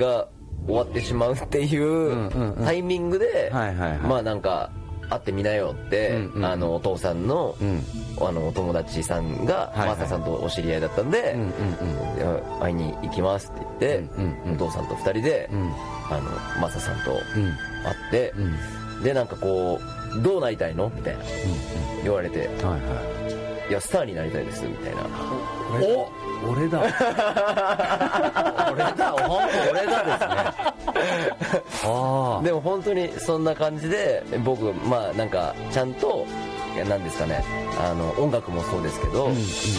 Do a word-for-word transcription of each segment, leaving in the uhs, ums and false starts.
が終わってしまうっていうタイミングで、まあなんか会ってみなよって、うんうん、あのお父さんの、うん、あのお友達さんが、はいはい、マサさんとお知り合いだったんで、うんうんうん、会いに行きますって言って、うんうんうん、お父さんとふたりで、うん、あのマサさんと会って、うんうん、でなんかこうどうなりたいのみたいな、うんうん、言われて、はいはい、いやスターになりたいですみたいな。 お俺だ俺だ本当俺だですねあでも本当にそんな感じで僕まあなんかちゃんといやなんですかねあの音楽もそうですけど、うんうん、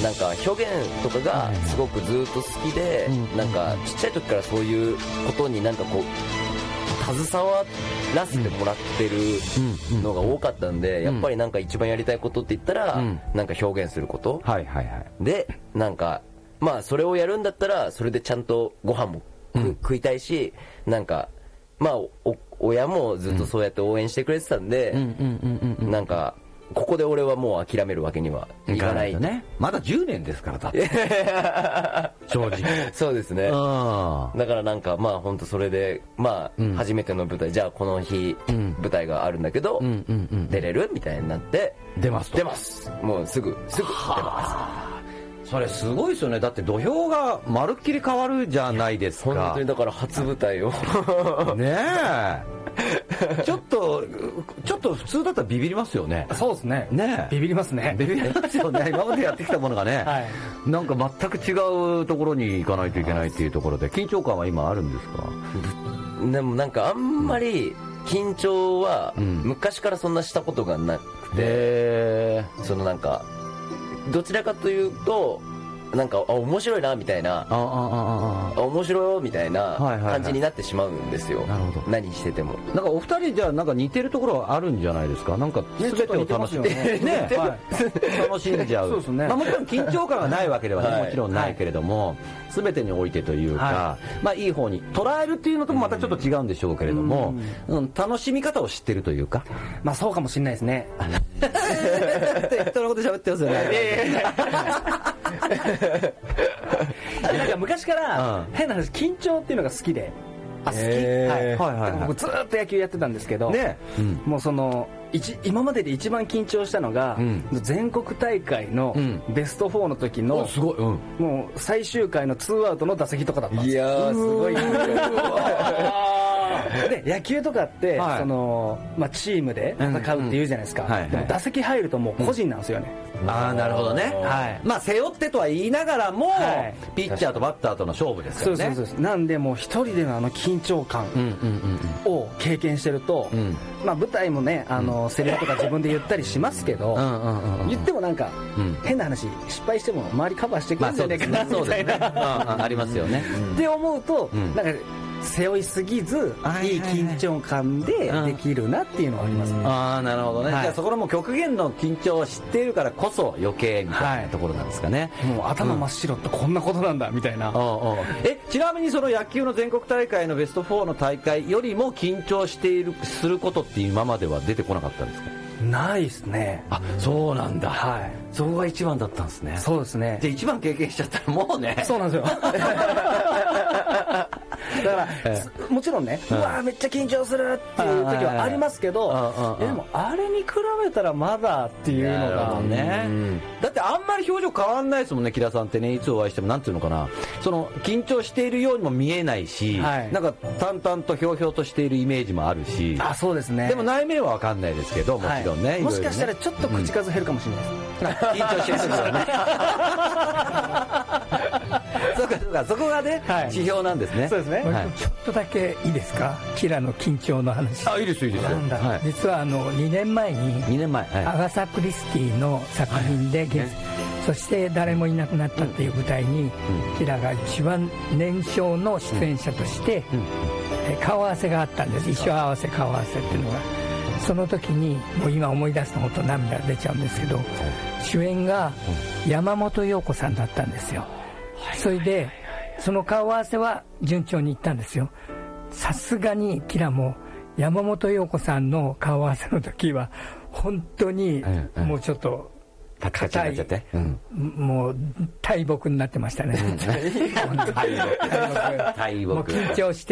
なんか表現とかがすごくずっと好きで、うんうん、なんかちっちゃい時からそういうことになんかこう携わらせてもらってるのが多かったんで、うん、やっぱりなんか一番やりたいことって言ったら、うん、なんか表現すること、はいはいはい、でなんかまあそれをやるんだったらそれでちゃんとご飯も、うん、食いたいしなんかまあお親もずっとそうやって応援してくれてたんでなんかここで俺はもう諦めるわけにはいかない、 ね、まだじゅうねんですからだって正直そうですね。だからなんかまあ本当それでまあ、うん、初めての舞台じゃあこの日、うん、舞台があるんだけど、うんうんうん、出れるみたいになって出ますと出ますもうすぐすぐ出ます。 それすごいですよね。だって土俵がまるっきり変わるじゃないですか。 本当にだから初舞台をねえちょっとちょっと普通だったらビビりますよね。 そうですね。 ねビビりますね。 ビビりますよね。今までやってきたものがね、はい、なんか全く違うところに行かないといけないっていうところで緊張感は今あるんですか？ でもなんかあんまり緊張は昔からそんなしたことがなくて、うん、そのなんかどちらかというとなんかあ面白いなみたいなあああ面白いみたいな感じになってしまうんですよ、はいはいはい、なるほど何しててもなんかお二人じゃあなんか似てるところはあるんじゃないですか。なんか全てを楽しんで、ねねはい、楽しんじゃうそうですね、まあ、もちろん緊張感がないわけでは、ねはい、もちろんないけれども、はい、全てにおいてというか、はい、まあいい方に捉えるっていうのともまたちょっと違うんでしょうけれども、うんうん、楽しみ方を知ってるというかまあそうかもしれないですね人のこと喋ってますよねなんか昔から変な話緊張っていうのが好きであ好き、はいはいはい、僕ずっと野球やってたんですけど、ねうん、もうその一今までで一番緊張したのが、うん、全国大会のベストフォーの時の、うんすごいうん、もう最終回のツーアウトの打席とかだったんですよ。いやーすごいで野球とかって、はいそのまあ、チームで戦うっていうじゃないですか、うんうんはいはい、でも打席入るともう個人なんですよね、 うん、ああなるほどね、はい、まあ背負ってとは言いながらも、はい、ピッチャーとバッターとの勝負ですからね。 そうそうそうなんでもう一人でのあの緊張感を経験してると、うんうんうんまあ、舞台もねあの、うん、セリフとか自分で言ったりしますけど、うんうんうんうん、言ってもなんか、うん、変な話失敗しても周りカバーしてくれるんじゃないかな、まあ、みたいな、ねうん、 ありますよね、うん、 って思うと、うん、なんか背負いすぎず、いい緊張感でできるなっていうのはありますね、うん、 ああなるほどね、はい、じゃあそこのもう極限の緊張を知っているからこそ余計みたいなところなんですかね、 はい、もう頭真っ白ってこんなことなんだみたいな、うん、 えちなみにその野球の全国大会のベストフォーの大会よりも緊張しているすることって今までは出てこなかったんですか？ ないですね。 あそうなんだ、 はい、 そこが一番だったんですね。 そうですね。 で一番経験しちゃったらもうねそうなんですよだから、ええ、もちろんね、うん、うわーめっちゃ緊張するっていう時はありますけど、でもあれに比べたらまだっていうのがね、うん、だってあんまり表情変わんないですもんね。木田さんってねいつお会いしてもなんていうのかなその緊張しているようにも見えないし、はい、なんか淡々とひょうひょうとしているイメージもあるし。 あそうですね。 でも内面は分かんないですけどもちろんね、はい、 もしかしたらちょっと口数減るかもしれないです、うん、 緊張しやすいからねそうかそうかそこがね、はい、指標なんですね。 そうですね、 はい、ちょっとだけいいですかキラの緊張の話。 あいいですよいいですよ。 はい、実はあのにねんまえににねんまえ、はい、 アガサ・クリスティの作品で、はいね、そして誰もいなくなったっていう舞台に、うん、キラが一番年少の出演者として、うんうん、顔合わせがあったんです。衣装合わせ顔合わせっていうのがその時にもう今思い出すと本当涙が出ちゃうんですけど、主演が山本陽子さんだったんですよ。それでその顔合わせは順調にいったんですよ。さすがにキラも山本陽子さんの顔合わせの時は本当にもうちょっと硬い、うん、もう大木になってましたね。大木もう緊張して